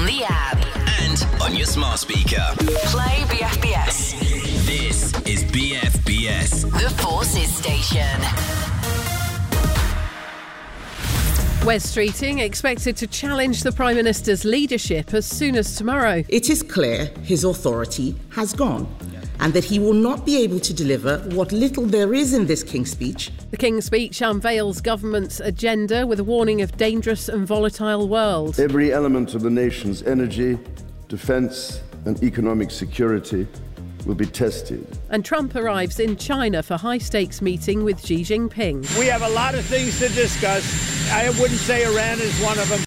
the app and on your smart speaker. Play BFBS. This is BFBS, The Forces Station. Wes Streeting expected to challenge the Prime Minister's leadership as soon as tomorrow. It is clear his authority has gone and that he will not be able to deliver what little there is in this King's Speech. The King's Speech unveils government's agenda with a warning of dangerous and volatile world. Every element of the nation's energy, defence and economic security will be tested. And Trump arrives in China for high-stakes meeting with Xi Jinping. We have a lot of things to discuss. I wouldn't say Iran is one of them.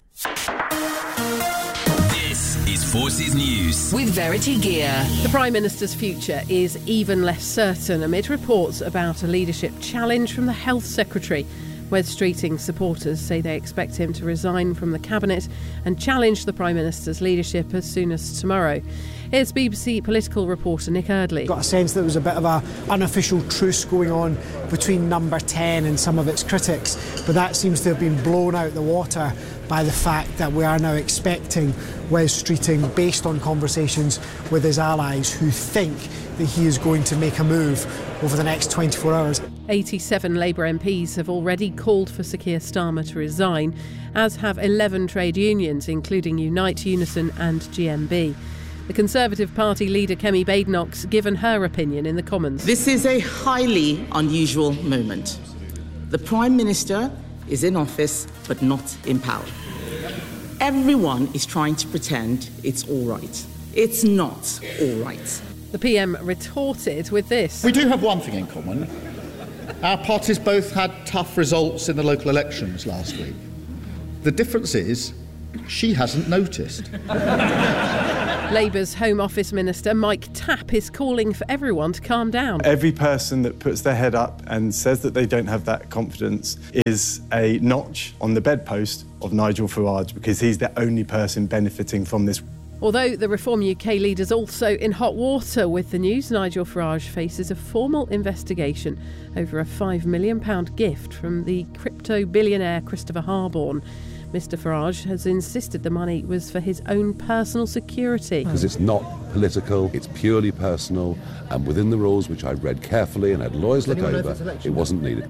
This is Forces News with Verity Gear. The Prime Minister's future is even less certain amid reports about a leadership challenge from the Health Secretary. Wes Streeting supporters say they expect him to resign from the Cabinet and challenge the Prime Minister's leadership as soon as tomorrow. Here's BBC political reporter Nick Eardley. Got a sense there was a bit of an unofficial truce going on between Number 10 and some of its critics, but that seems to have been blown out the water by the fact that we are now expecting Wes Streeting, based on conversations with his allies who think that he is going to make a move over the next 24 hours. 87 Labour MPs have already called for Sir Keir Starmer to resign, as have 11 trade unions, including Unite, Unison and GMB. The Conservative Party leader Kemi Badenoch's given her opinion in the Commons. This is a highly unusual moment. The Prime Minister is in office but not in power. Everyone is trying to pretend it's all right. It's not all right. The PM retorted with this. We do have one thing in common. Our parties both had tough results in the local elections last week. The difference is she hasn't noticed. Labour's Home Office Minister Mike Tapp is calling for everyone to calm down. Every person that puts their head up and says that they don't have that confidence is a notch on the bedpost of Nigel Farage, because he's the only person benefiting from this. Although the Reform UK leader's also in hot water with the news, Nigel Farage faces a formal investigation over a £5 million gift from the crypto billionaire Christopher Harborne. Mr Farage has insisted the money was for his own personal security. Because it's not political, it's purely personal, and within the rules, which I read carefully and had lawyers look over, it wasn't needed.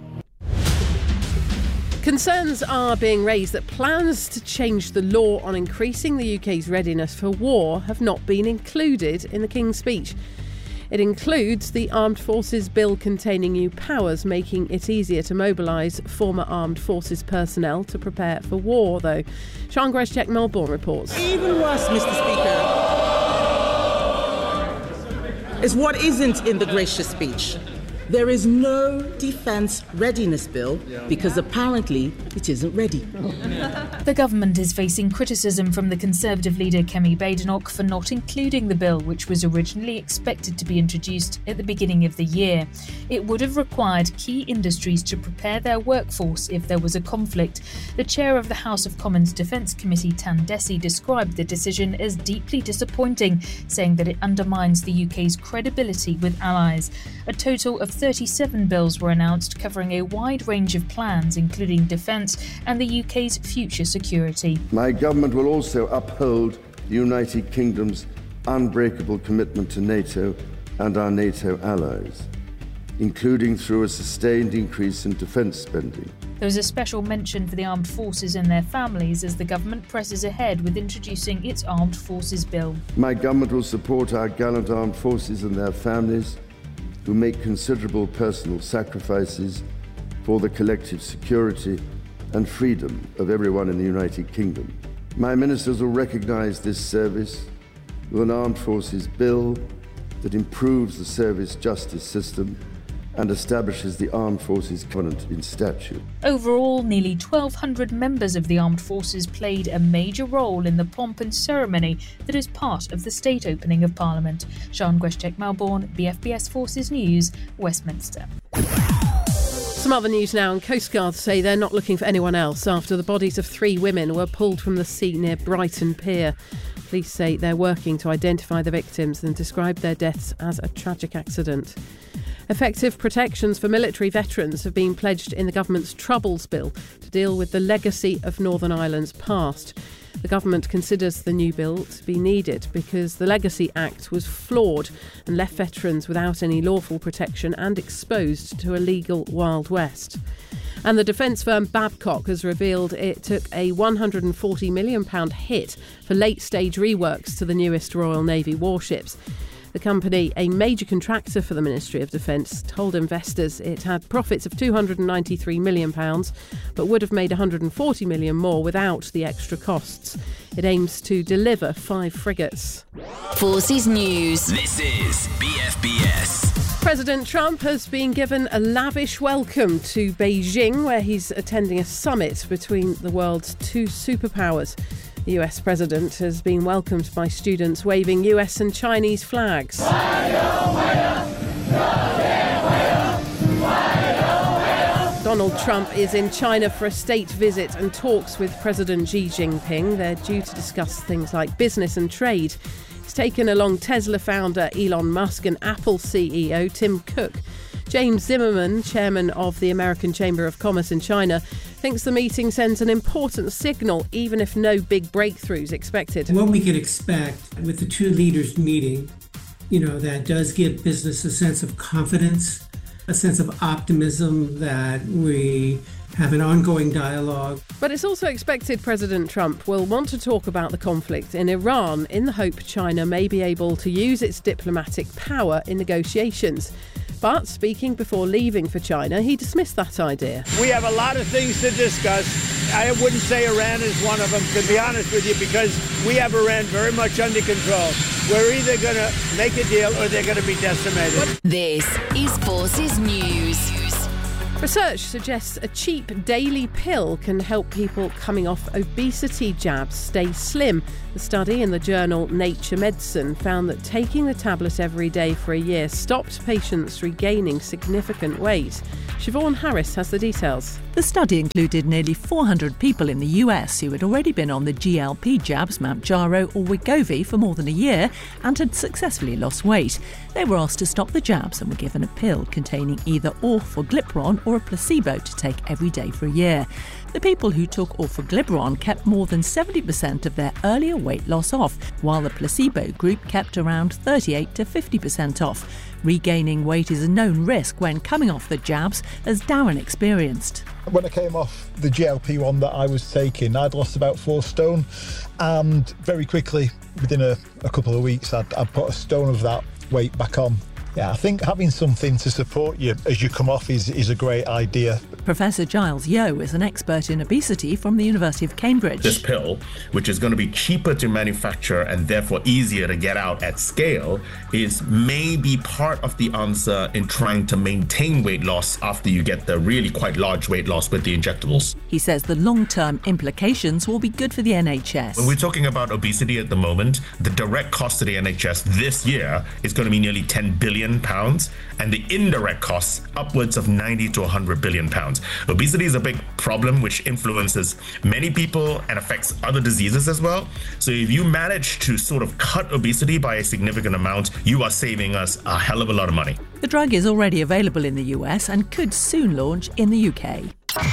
Concerns are being raised that plans to change the law on increasing the UK's readiness for war have not been included in the King's Speech. It includes the Armed Forces Bill containing new powers, making it easier to mobilise former Armed Forces personnel to prepare for war, though. Sian Greszczyk-Melbourne reports. Even worse, Mr Speaker, is what isn't in the gracious speech. There is no defence readiness bill because apparently it isn't ready. The government is facing criticism from the Conservative leader Kemi Badenoch for not including the bill, which was originally expected to be introduced at the beginning of the year. It would have required key industries to prepare their workforce if there was a conflict. The chair of the House of Commons Defence Committee, Tan Desi, described the decision as deeply disappointing, saying that it undermines the UK's credibility with allies. A total of 37 bills were announced, covering a wide range of plans, including defence and the UK's future security. My government will also uphold the United Kingdom's unbreakable commitment to NATO and our NATO allies, including through a sustained increase in defence spending. There was a special mention for the armed forces and their families as the government presses ahead with introducing its Armed Forces Bill. My government will support our gallant armed forces and their families, who make considerable personal sacrifices for the collective security and freedom of everyone in the United Kingdom. My ministers will recognise this service with an Armed Forces Bill that improves the service justice system and establishes the Armed Forces Covenant in statute. Overall, nearly 1,200 members of the armed forces played a major role in the pomp and ceremony that is part of the state opening of Parliament. Sian Greszczyk-Melbourne, BFBS Forces News, Westminster. Some other news now, and Coast Guard say they're not looking for anyone else after the bodies of 3 women were pulled from the sea near Brighton Pier. Police say they're working to identify the victims and describe their deaths as a tragic accident. Effective protections for military veterans have been pledged in the government's Troubles Bill to deal with the legacy of Northern Ireland's past. The government considers the new bill to be needed because the Legacy Act was flawed and left veterans without any lawful protection and exposed to a legal Wild West. And the defence firm Babcock has revealed it took a £140 million hit for late-stage reworks to the newest Royal Navy warships. The company, a major contractor for the Ministry of Defence, told investors it had profits of £293 million, but would have made £140 million more without the extra costs. It aims to deliver 5 frigates. Forces News. This is BFBS. President Trump has been given a lavish welcome to Beijing, where he's attending a summit between the world's 2 superpowers. The US president has been welcomed by students waving US and Chinese flags. Donald Trump is in China for a state visit and talks with President Xi Jinping. They're due to discuss things like business and trade. He's taken along Tesla founder Elon Musk and Apple CEO Tim Cook. James Zimmerman, chairman of the American Chamber of Commerce in China, thinks the meeting sends an important signal, even if no big breakthroughs expected. What we can expect with the 2 leaders meeting, that does give business a sense of confidence, a sense of optimism that we have an ongoing dialogue. But it's also expected President Trump will want to talk about the conflict in Iran in the hope China may be able to use its diplomatic power in negotiations. But speaking before leaving for China, he dismissed that idea. We have a lot of things to discuss. I wouldn't say Iran is one of them, to be honest with you, because we have Iran very much under control. We're either going to make a deal or they're going to be decimated. This is Forces News. Research suggests a cheap daily pill can help people coming off obesity jabs stay slim. The study in the journal Nature Medicine found that taking the tablet every day for a year stopped patients regaining significant weight. Siobhan Harris has the details. The study included nearly 400 people in the US who had already been on the GLP jabs Mounjaro or Wegovy for more than a year and had successfully lost weight. They were asked to stop the jabs and were given a pill containing either orforglipron or a placebo to take every day for a year. The people who took orforglipron kept more than 70% of their earlier weight loss off, while the placebo group kept around 38 to 50% off. Regaining weight is a known risk when coming off the jabs, as Darren experienced. When I came off the GLP-1 that I was taking, I'd lost about 4 stone, and very quickly, within a couple of weeks, I'd put a stone of that weight back on. Yeah, I think having something to support you as you come off is a great idea. Professor Giles Yeo is an expert in obesity from the University of Cambridge. This pill, which is going to be cheaper to manufacture and therefore easier to get out at scale, is maybe part of the answer in trying to maintain weight loss after you get the really quite large weight loss with the injectables. He says the long-term implications will be good for the NHS. When we're talking about obesity at the moment, the direct cost to the NHS this year is going to be nearly £10 billion, and the indirect costs upwards of 90 to 100 billion pounds. Obesity is a big problem which influences many people and affects other diseases as well. So if you manage to sort of cut obesity by a significant amount, you are saving us a hell of a lot of money. The drug is already available in the US and could soon launch in the UK.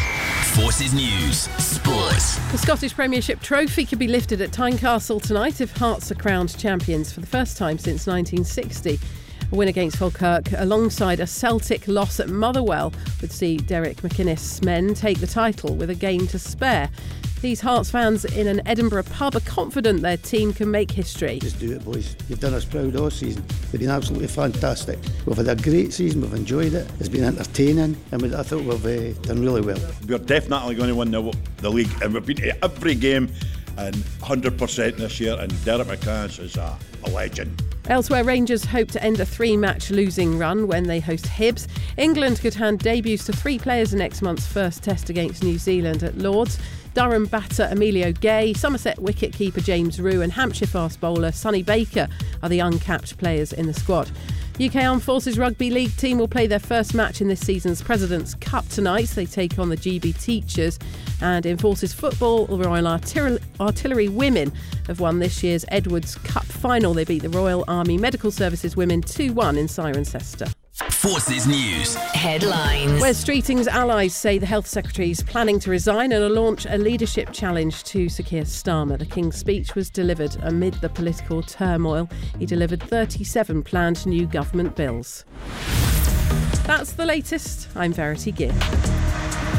Forces News, Sports. The Scottish Premiership trophy could be lifted at Tynecastle tonight if Hearts are crowned champions for the first time since 1960. A win against Falkirk alongside a Celtic loss at Motherwell would see Derek McInnes' men take the title with a game to spare. These Hearts fans in an Edinburgh pub are confident their team can make history. Just do it, boys. You've done us proud all season. They've been absolutely fantastic. We've had a great season, we've enjoyed it. It's been entertaining, and I thought we've done really well. We're definitely going to win the league, and we've been to every game and 100% this year, and Derek McInnes is a legend. Elsewhere, Rangers hope to end a 3-match losing run when they host Hibs. England could hand debuts to 3 players in next month's first test against New Zealand at Lords. Durham batter Emilio Gay, Somerset wicket-keeper James Rew and Hampshire fast bowler Sonny Baker are the uncapped players in the squad. UK Armed Forces Rugby League team will play their first match in this season's President's Cup tonight. They take on the GB Teachers. And in Forces football, the Royal Artillery Women have won this year's Edwards Cup final. They beat the Royal Army Medical Services Women 2-1 in Cirencester. Forces News. Headlines. Wes Streeting's allies say the Health Secretary is planning to resign and launch a leadership challenge to Sir Keir Starmer. The King's speech was delivered amid the political turmoil. He delivered 37 planned new government bills. That's the latest. I'm Verity Gibb.